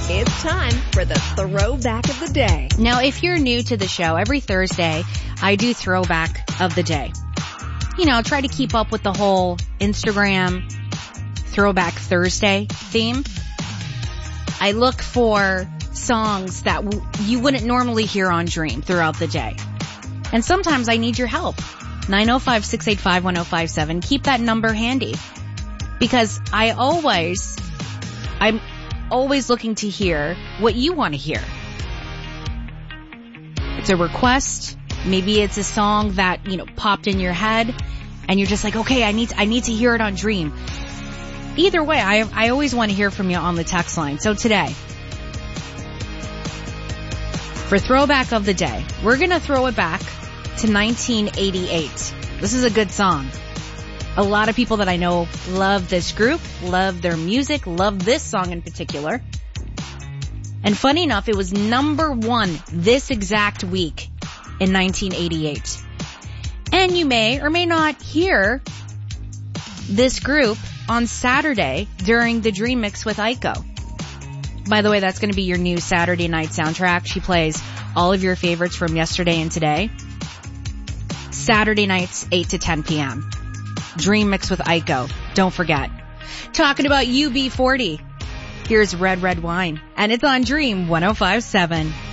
It's time for the throwback of the day. Now, if you're new to the show, every Thursday, I do throwback of the day. You know, try to keep up with the whole Instagram Throwback Thursday theme. I look for songs that you wouldn't normally hear on Dream throughout the day. And sometimes I need your help. 905-685-1057. Keep that number handy. Because I'm always looking to hear what you want to hear. It's a request. Maybe it's a song that, popped in your head and you're just like, okay, I need to hear it on Dream. Either way, I always want to hear from you on the text line. So today, for throwback of the day, we're going to throw it back to 1988. This is a good song. A lot of people that I know love this group, love their music, love this song in particular. And funny enough, it was number 1 this exact week in 1988. And you may or may not hear this group on Saturday during the Dream Mix with Aiko. By the way, that's going to be your new Saturday night soundtrack. She plays all of your favorites from yesterday and today. Saturday nights, 8 to 10 p.m. Dream Mix with Aiko. Don't forget. Talking about UB40. Here's Red Red Wine. And it's on Dream 105.7.